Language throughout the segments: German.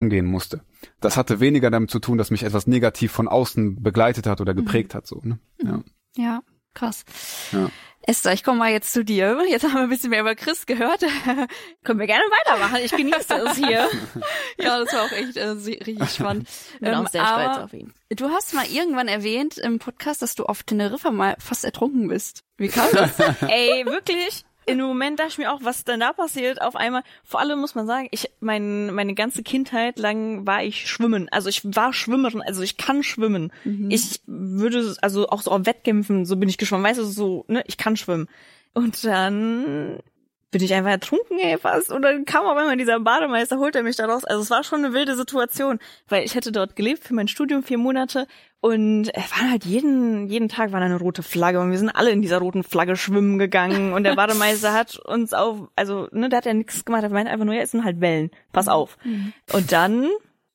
tanken gehen musste. Das hatte weniger damit zu tun, dass mich etwas negativ von außen begleitet hat oder geprägt hat, so, ne? Ja, krass. Ja. Esther, ich komme mal jetzt zu dir. Jetzt haben wir ein bisschen mehr über Chris gehört. Können wir gerne weitermachen. Ich genieße es hier. Ja, das war auch echt richtig spannend. Ich bin auch sehr stolz auf ihn. Du hast mal irgendwann erwähnt im Podcast, dass du auf Teneriffa mal fast ertrunken bist. Wie kam das? Ey, wirklich? In dem Moment dachte ich mir auch, was denn da passiert auf einmal. Vor allem muss man sagen, meine ganze Kindheit lang war ich schwimmen. Also ich war Schwimmerin, also ich kann schwimmen. Ich würde, also auch so auf Wettkämpfen, so bin ich geschwommen. Weißt du, so, ne, ich kann schwimmen. Und dann bin ich einfach ertrunken, ey, fast. Und dann kam auf einmal dieser Bademeister, holt er mich da raus. Also es war schon eine wilde Situation, weil ich hätte dort gelebt für mein Studium 4 Monate. Und es war halt jeden Tag war da eine rote Flagge und wir sind alle in dieser roten Flagge schwimmen gegangen und der Bademeister hat uns auf, also, ne, der hat ja nichts gemacht, er meinte einfach nur, ja, es sind halt Wellen, pass auf. Und dann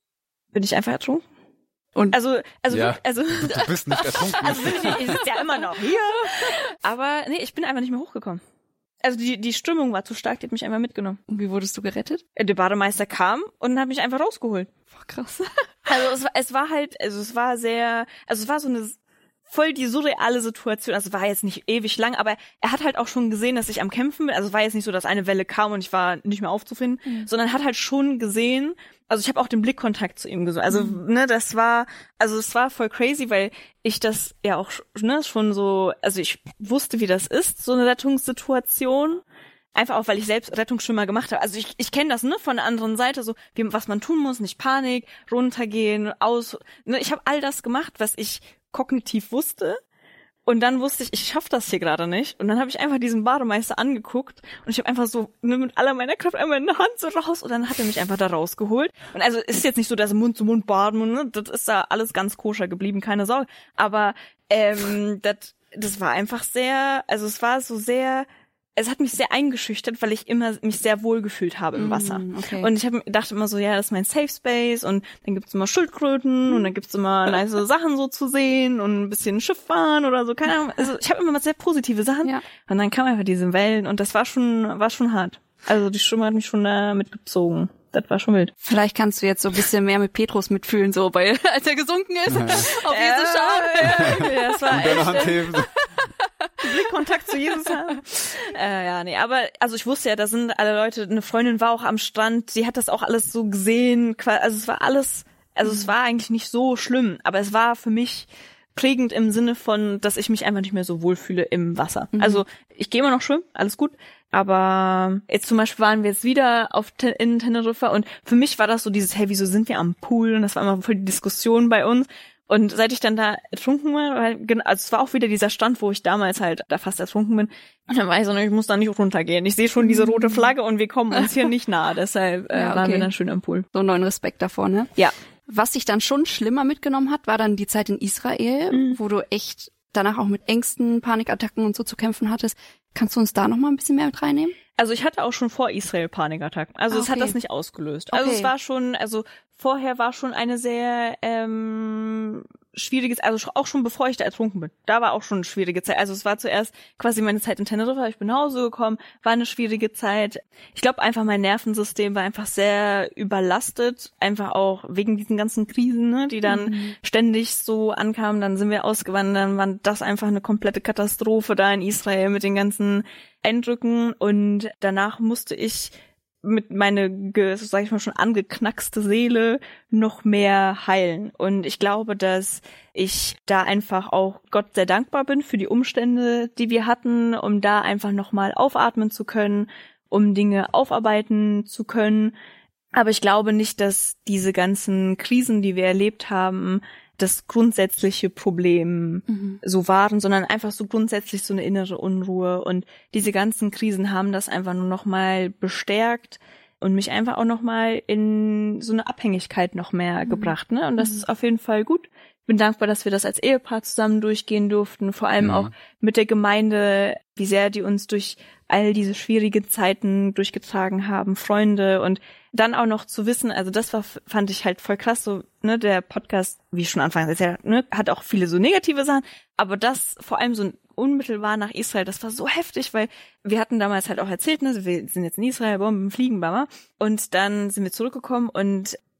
bin ich einfach ertrunken. Und also, ja, du bist nicht ertrunken. Also ich sitze ja immer noch hier. Aber nee, ich bin einfach nicht mehr hochgekommen. Also die Strömung war zu stark, die hat mich einfach mitgenommen. Und wie wurdest du gerettet? Der Bademeister kam und hat mich einfach rausgeholt. Boah, krass. Also es war so eine voll die surreale Situation. Also es war jetzt nicht ewig lang, aber er hat halt auch schon gesehen, dass ich am Kämpfen bin. Also es war jetzt nicht so, dass eine Welle kam und ich war nicht mehr aufzufinden, sondern hat halt schon gesehen, also ich habe auch den Blickkontakt zu ihm gesucht. Also, ne, es war voll crazy, weil ich das ja auch, ne, schon so, also ich wusste, wie das ist, so eine Rettungssituation. Einfach auch, weil ich selbst Rettungsschwimmer gemacht habe. Also ich kenne das, ne, von der anderen Seite, so, was man tun muss, nicht Panik, runtergehen, ne, ich habe all das gemacht, was ich kognitiv wusste. Und dann wusste ich schaff das hier gerade nicht. Und dann habe ich einfach diesen Bademeister angeguckt und ich habe einfach so, ne, mit aller meiner Kraft einmal in der Hand so raus und dann hat er mich einfach da rausgeholt. Und also es ist jetzt nicht so, dass Mund zu Mund baden, ne, das ist da alles ganz koscher geblieben, keine Sorge. Aber das war einfach sehr, also es hat mich sehr eingeschüchtert, weil ich immer mich sehr wohl gefühlt habe im Wasser. Okay. Und ich dachte immer so, ja, das ist mein Safe Space und dann gibt's immer Schildkröten und dann gibt's immer nice Sachen so zu sehen und ein bisschen Schiff fahren oder so, keine Ahnung. Also ich habe immer mal sehr positive Sachen und dann kamen einfach diese Wellen und das war schon hart. Also die Stimme hat mich schon da mitgezogen. Das war schon wild. Vielleicht kannst du jetzt so ein bisschen mehr mit Petrus mitfühlen, so, weil als er gesunken ist, auf Jesus schauen. Ja, das war und deine Hand heben. Blickkontakt zu Jesus haben. Nee, aber also ich wusste ja, da sind alle Leute, eine Freundin war auch am Strand, die hat das auch alles so gesehen, also es war alles, also es war eigentlich nicht so schlimm, aber es war für mich prägend im Sinne von, dass ich mich einfach nicht mehr so wohlfühle im Wasser. Also ich gehe immer noch schwimmen, alles gut, aber jetzt zum Beispiel waren wir jetzt wieder in Teneriffa und für mich war das so dieses, hey, wieso sind wir am Pool? Und das war immer voll die Diskussion bei uns. Und seit ich dann da ertrunken war, also es war auch wieder dieser Stand, wo ich damals halt da fast ertrunken bin. Und dann war ich so, ich muss da nicht runtergehen. Ich sehe schon diese rote Flagge und wir kommen uns hier nicht nahe. Deshalb waren wir dann schön am Pool. So einen neuen Respekt davor, ne? Ja. Was dich dann schon schlimmer mitgenommen hat, war dann die Zeit in Israel, wo du echt danach auch mit Ängsten, Panikattacken und so zu kämpfen hattest. Kannst du uns da noch mal ein bisschen mehr mit reinnehmen? Also ich hatte auch schon vor Israel Panikattacken. Also es hat das nicht ausgelöst. Also es war schon, also vorher war schon eine sehr schwierige, also auch schon bevor ich da ertrunken bin. Da war auch schon eine schwierige Zeit. Also es war zuerst quasi meine Zeit in Teneriffa. Ich bin nach Hause gekommen, war eine schwierige Zeit. Ich glaube einfach, mein Nervensystem war einfach sehr überlastet. Einfach auch wegen diesen ganzen Krisen, ne, die dann ständig so ankamen. Dann sind wir ausgewandert. Dann war das einfach eine komplette Katastrophe da in Israel mit den ganzen Eindrücken. Und danach musste ich mit meine, sag ich mal, schon angeknackste Seele noch mehr heilen. Und ich glaube, dass ich da einfach auch Gott sehr dankbar bin für die Umstände, die wir hatten, um da einfach nochmal aufatmen zu können, um Dinge aufarbeiten zu können. Aber ich glaube nicht, dass diese ganzen Krisen, die wir erlebt haben, das grundsätzliche Problem so waren, sondern einfach so grundsätzlich so eine innere Unruhe. Und diese ganzen Krisen haben das einfach nur noch mal bestärkt und mich einfach auch noch mal in so eine Abhängigkeit noch mehr gebracht, ne? Und das ist auf jeden Fall gut. Ich bin dankbar, dass wir das als Ehepaar zusammen durchgehen durften, vor allem auch mit der Gemeinde, wie sehr die uns durch all diese schwierigen Zeiten durchgetragen haben, Freunde und dann auch noch zu wissen, also das fand ich halt voll krass, so, ne, der Podcast, wie ich schon anfangs erzählt, ne, hat auch viele so negative Sachen, aber das vor allem so unmittelbar nach Israel, das war so heftig, weil wir hatten damals halt auch erzählt, ne, wir sind jetzt in Israel, Bomben fliegen, Bama, und dann sind wir zurückgekommen und